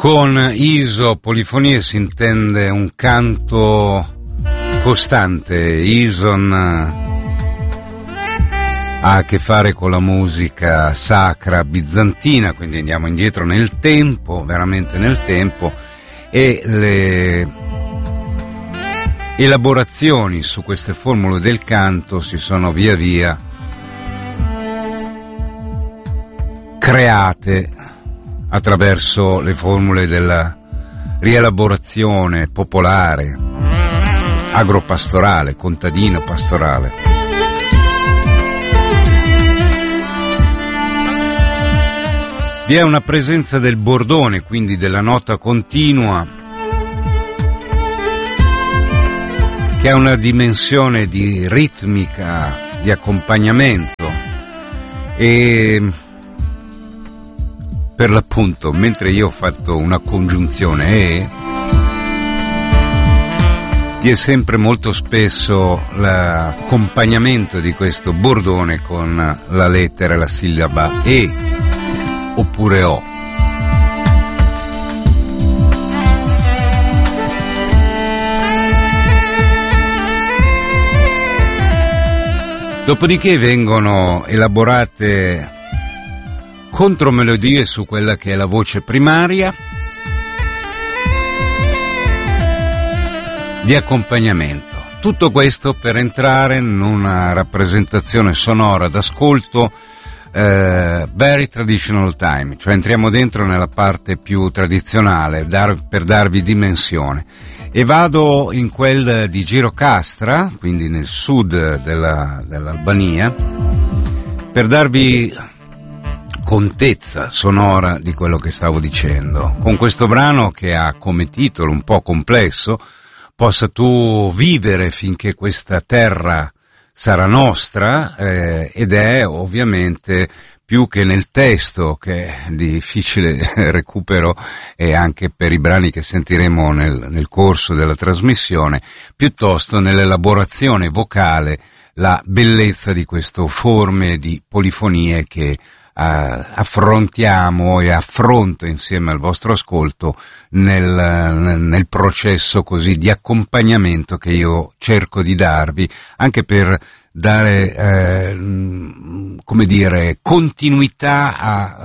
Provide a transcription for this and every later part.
Con iso-polifonie si intende un canto costante. Ison ha a che fare con la musica sacra bizantina, quindi andiamo indietro nel tempo, veramente nel tempo, e le elaborazioni su queste formule del canto si sono via via create attraverso le formule della rielaborazione popolare, agropastorale, contadino-pastorale. Vi è una presenza del bordone, quindi della nota continua, che ha una dimensione di ritmica, di accompagnamento, e per l'appunto, mentre io ho fatto una congiunzione E, vi è sempre molto spesso l'accompagnamento di questo bordone con la lettera, la sillaba E oppure O. Dopodiché vengono elaborate contromelodie su quella che è la voce primaria di accompagnamento. Tutto questo per entrare in una rappresentazione sonora d'ascolto very traditional time, cioè entriamo dentro nella parte più tradizionale per darvi dimensione, e vado in quel di Girocastra, quindi nel sud dell'Albania, per darvi contezza sonora di quello che stavo dicendo, con questo brano che ha come titolo un po' complesso Possa tu vivere finché questa terra sarà nostra, ed è ovviamente più che nel testo, che è di difficile recupero, e anche per i brani che sentiremo nel corso della trasmissione, piuttosto nell'elaborazione vocale, la bellezza di queste forme di polifonie che affrontiamo e affronto insieme al vostro ascolto nel processo così di accompagnamento che io cerco di darvi, anche per dare come dire continuità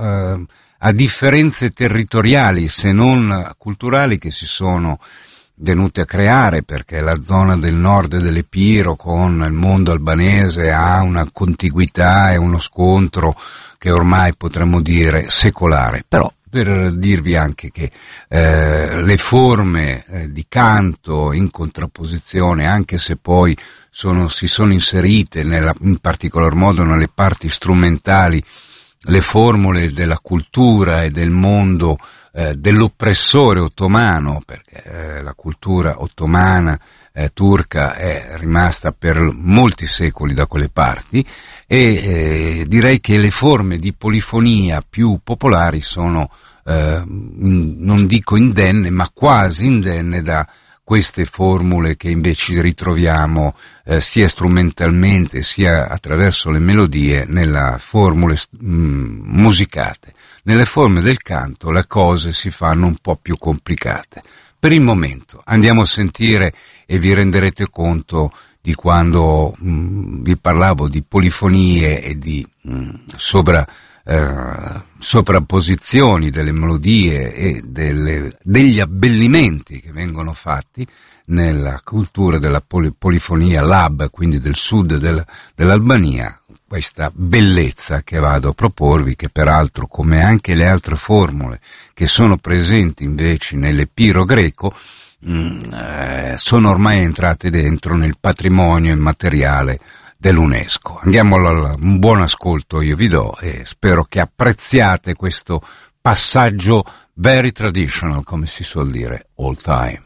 a differenze territoriali, se non culturali, che si sono venute a creare, perché la zona del nord dell'Epiro con il mondo albanese ha una contiguità e uno scontro che ormai potremmo dire secolare. Però per dirvi anche che le forme di canto in contrapposizione, anche se poi si sono inserite in particolar modo nelle parti strumentali, le formule della cultura e del mondo dell'oppressore ottomano, perché la cultura ottomana turca è rimasta per molti secoli da quelle parti, e direi che le forme di polifonia più popolari sono, non dico indenne, ma quasi indenne da queste formule che invece ritroviamo sia strumentalmente sia attraverso le melodie nelle formule musicate. Nelle forme del canto le cose si fanno un po' più complicate. Per il momento andiamo a sentire e vi renderete conto di quando vi parlavo di polifonie e di sovrapposizioni delle melodie e degli abbellimenti che vengono fatti nella cultura della polifonia lab, quindi del sud dell'Albania, questa bellezza che vado a proporvi, che peraltro, come anche le altre formule che sono presenti invece nell'Epiro greco, sono ormai entrate dentro nel patrimonio immateriale dell'UNESCO. Andiamo un buon ascolto, io vi do, e spero che apprezziate questo passaggio very traditional, come si suol dire, all time.